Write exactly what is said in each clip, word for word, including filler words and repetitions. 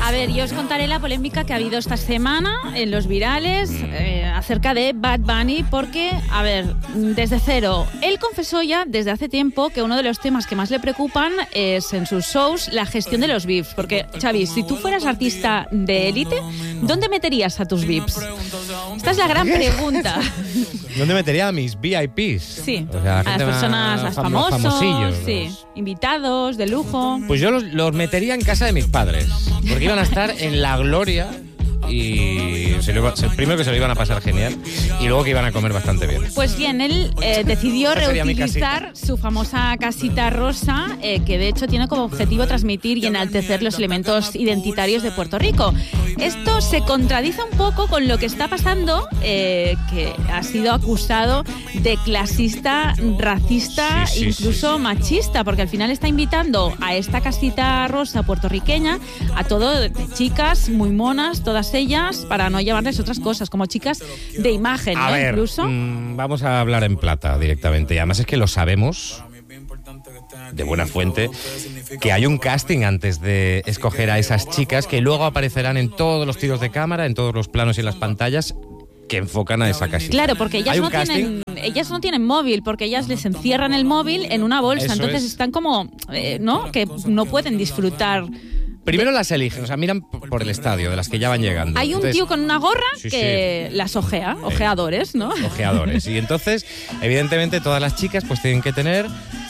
A ver, yo os contaré la polémica que ha habido esta semana en los virales eh, acerca de Bad Bunny, porque, a ver, desde cero, él confesó ya desde hace tiempo que uno de los temas que más le preocupan es en sus shows la gestión de los V I Ps. Porque, Xavi, si tú fueras artista de élite, ¿dónde meterías a tus V I Ps? Esta es la gran pregunta. ¿Dónde metería a mis V I Ps? Sí, o sea, a las personas, las famosos, famosillos, sí, los... invitados de lujo. Pues yo los, los metería en casa de mis padres, porque iban a estar en la gloria y se lo iba, primero que se lo iban a pasar genial y luego que iban a comer bastante bien. Pues bien, él eh, decidió reutilizar su famosa casita rosa, eh, que de hecho tiene como objetivo transmitir y enaltecer los elementos identitarios de Puerto Rico. Esto se contradice un poco con lo que está pasando, eh, que ha sido acusado de clasista, racista, sí, sí, incluso sí, sí. machista, porque al final está invitando a esta casita rosa puertorriqueña a todo de chicas muy monas, todas ellas, para no llevarles otras cosas, como chicas de imagen, a ¿no? ver, Incluso. Mmm, vamos a hablar en plata directamente, y además es que lo sabemos de buena fuente, que hay un casting antes de escoger a esas chicas que luego aparecerán en todos los tiros de cámara, en todos los planos y en las pantallas que enfocan a esa casita. Claro, porque ellas no tienen, ellas no tienen móvil, porque ellas les encierran el móvil en una bolsa, Eso entonces es. están como, eh, ¿no? Que no pueden disfrutar. Primero las eligen, o sea, miran por el estadio, de las que ya van llegando. Hay un entonces, tío con una gorra sí, que sí. las ojea, ojeadores, ¿no? Ojeadores. Y entonces, evidentemente, todas las chicas pues tienen que tener...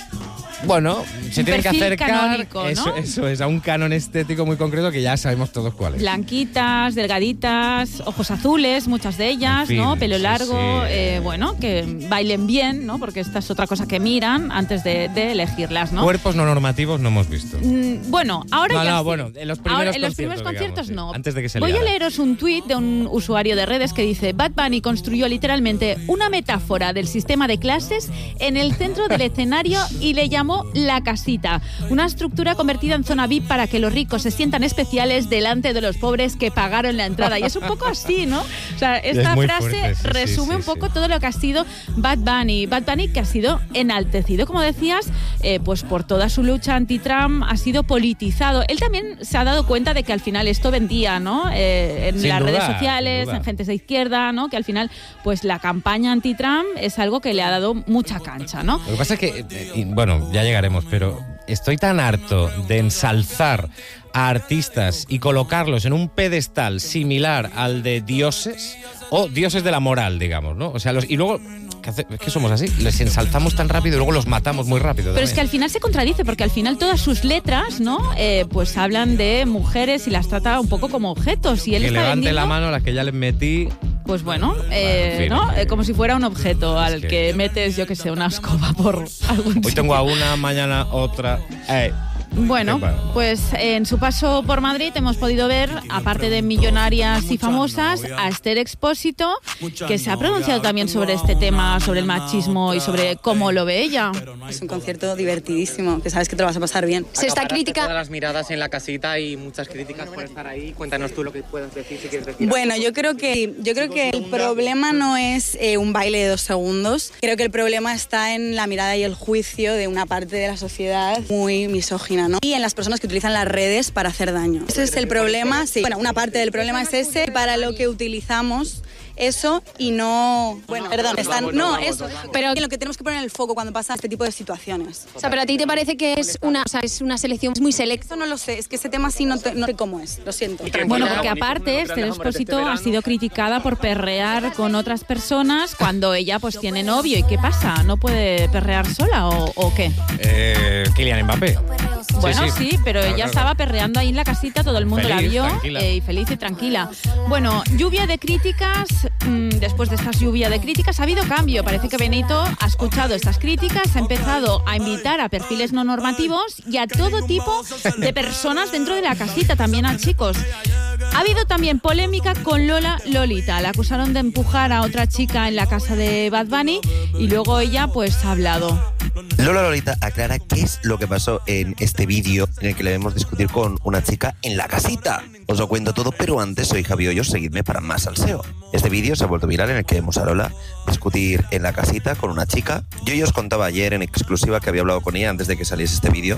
Bueno, se un tienen que acercar canónico, ¿no? eso, eso es, a un canon estético muy concreto que ya sabemos todos cuál es. Blanquitas, delgaditas, ojos azules, muchas de ellas, en fin, ¿no? Pelo largo, sí, sí. Eh, bueno, que bailen bien, ¿no? Porque esta es otra cosa que miran antes de, de elegirlas, ¿no? Cuerpos no normativos no hemos visto. Mm, bueno, ahora no, ya no, sí. bueno, en los primeros ahora, en conciertos, los primeros conciertos digamos, no. Sí, antes de que se Voy liara. a leeros un tuit de un usuario de redes que dice: Bad Bunny construyó literalmente una metáfora del sistema de clases en el centro del escenario y le llamó la casita. Una estructura convertida en zona V I P para que los ricos se sientan especiales delante de los pobres que pagaron la entrada. Y es un poco así, ¿no? O sea, esta frase fuerte, sí, resume sí, sí, un poco sí. todo lo que ha sido Bad Bunny. Bad Bunny que ha sido enaltecido, como decías, eh, pues por toda su lucha anti-Trump, ha sido politizado. Él también se ha dado cuenta de que al final esto vendía, ¿no? Eh, en sin las duda, redes sociales, en gentes de izquierda, ¿no? Que al final, pues la campaña anti-Trump es algo que le ha dado mucha cancha, ¿no? Lo que pasa es que, eh, bueno, ya llegaremos, pero estoy tan harto de ensalzar a artistas y colocarlos en un pedestal similar al de dioses o dioses de la moral, digamos, ¿no? O sea, los, y luego, ¿qué hace? Es que somos así, les ensalzamos tan rápido y luego los matamos muy rápido. Pero también. Es que al final se contradice, porque al final todas sus letras, ¿no? Eh, pues hablan de mujeres y las trata un poco como objetos. Y él que está levante vendiendo, la mano a las que ya les metí. Pues bueno, eh, en fin, ¿no? Eh, como si fuera un objeto es al que... que metes, yo que sé, una escoba por algún Hoy sitio. tengo a una, mañana otra. Eh. Bueno, pues en su paso por Madrid hemos podido ver, aparte de millonarias y famosas, a Esther Expósito, que se ha pronunciado también sobre este tema, sobre el machismo y sobre cómo lo ve ella. Es un concierto divertidísimo, que sabes que te lo vas a pasar bien. Se está crítica. Todas las miradas en la casita y muchas críticas por estar ahí. Cuéntanos tú lo que puedas decir, si quieres decir. Bueno, yo creo que yo creo que el problema no es eh, un baile de dos segundos. Creo que el problema está en la mirada y el juicio de una parte de la sociedad muy misógina, ¿no? Y en las personas que utilizan las redes para hacer daño. Ese es el problema, sí. Bueno, una parte del problema es ese, para lo que utilizamos eso y no... Bueno, perdón, están, no, eso. Pero en lo que tenemos que poner el foco cuando pasa este tipo de situaciones. O sea, pero a ti te parece que es una, o sea, es una selección muy selecta. Eso no lo sé, es que ese tema sí no, te, no sé cómo es, lo siento. Bueno, porque aparte Esther Expósito ha sido criticada por perrear con otras personas cuando ella pues tiene novio. ¿Y qué pasa? ¿No puede perrear sola o, o qué? Eh, Kylian Mbappé. Bueno, sí, sí, sí pero claro, ella claro. estaba perreando ahí en la casita, todo el mundo Feliz, la vio eh, y feliz y tranquila. Bueno, lluvia de críticas. Mmm, después de esta lluvia de críticas ha habido cambio. Parece que Benito ha escuchado estas críticas, ha empezado a invitar a perfiles no normativos y a todo tipo de personas dentro de la casita, también a chicos. Ha habido también polémica con Lola Lolita. La acusaron de empujar a otra chica en la casa de Bad Bunny y luego ella pues ha hablado. Lola Lolita aclara qué es lo que pasó en este vídeo en el que le vemos discutir con una chica en la casita. Os lo cuento todo, pero antes soy Javi Hoyos, seguidme para más salseo. Este vídeo se ha vuelto viral en el que vemos a Lola discutir en la casita con una chica. Yo ya os contaba ayer en exclusiva que había hablado con ella antes de que saliese este vídeo.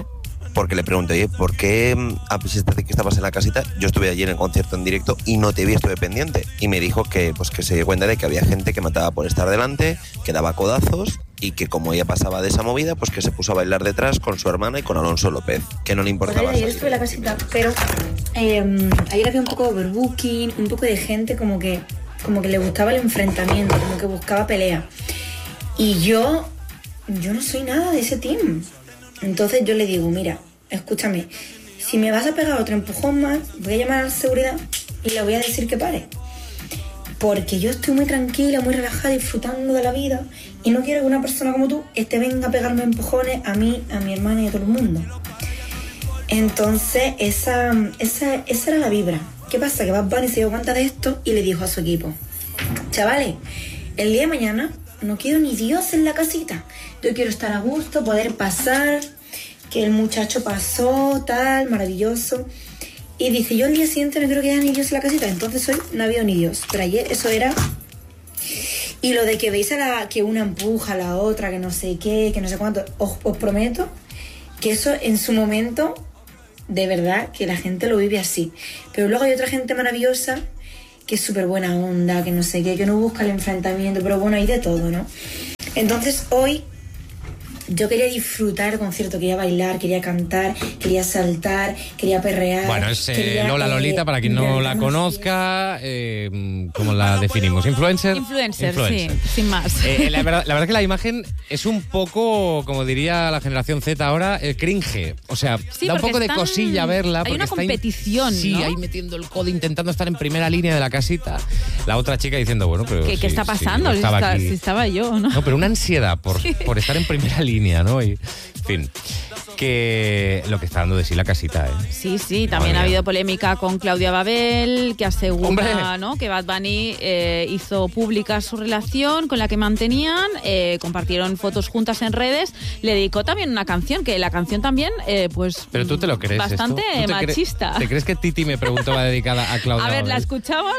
porque le pregunté, oye, ¿por qué, a pesar de que estabas en la casita, yo estuve allí en el concierto en directo y no te vi, estuve pendiente? Y me dijo que, pues, que se dio cuenta de que había gente que mataba por estar delante, que daba codazos, y que como ella pasaba de esa movida, pues que se puso a bailar detrás con su hermana y con Alonso López, que no le importaba. Ayer estuve en la casita, pero eh, ayer había un poco de overbooking, un poco de gente como que, como que le gustaba el enfrentamiento, como que buscaba pelea. Y yo, yo no soy nada de ese team. Entonces yo le digo, mira, escúchame, si me vas a pegar otro empujón más, voy a llamar a la seguridad y le voy a decir que pare. Porque yo estoy muy tranquila, muy relajada, disfrutando de la vida y no quiero que una persona como tú este venga a pegarme empujones a mí, a mi hermana y a todo el mundo. Entonces, esa, esa, esa era la vibra. ¿Qué pasa? Que Bad Bunny se dio cuenta de esto y le dijo a su equipo, chavales, el día de mañana no quiero ni Dios en la casita. Yo quiero estar a gusto, poder pasar, que el muchacho pasó, tal, maravilloso. Y dice, yo el día siguiente no quiero que haya ni Dios en la casita. Entonces hoy no ha habido ni Dios. Pero ayer eso era... Y lo de que veis a la, que una empuja a la otra, que no sé qué, que no sé cuánto, os, os prometo que eso en su momento, de verdad, que la gente lo vive así. Pero luego hay otra gente maravillosa que es súper buena onda, que no sé qué, que no busca el enfrentamiento, pero bueno, hay de todo, ¿no? Entonces hoy yo quería disfrutar el concierto, quería bailar, quería cantar, quería saltar, quería perrear. Bueno, es eh, quería, Lola Lolita, eh, para quien no la conozca, eh, ¿cómo la definimos? ¿Influencer? Influencer, Influencer. sí, sin más. Eh, la, verdad, la verdad que la imagen es un poco, como diría la generación Z ahora, el cringe. O sea, sí, da un poco están, de cosilla verla. Hay una está competición, in, sí, ¿no? ahí metiendo el codo, intentando estar en primera línea de la casita. La otra chica diciendo, bueno, pero... ¿Qué, sí, ¿qué está pasando? Sí, si, estaba está, aquí. si estaba yo, ¿no? No, pero una ansiedad por, sí. por estar en primera línea, ¿no? Y, en fin, que lo que está dando de sí la casita, ¿eh? Sí, sí, también ha habido polémica con Claudia Babel, que asegura, ¿no?, que Bad Bunny eh, hizo pública su relación con la que mantenían, eh, compartieron fotos juntas en redes, le dedicó también una canción, que la canción también, eh, pues... Pero tú te lo crees, bastante esto? ¿Tú te machista. Cre ¿Te crees que Titi me preguntó va dedicada a Claudia A ver, Babel? ¿la escuchamos?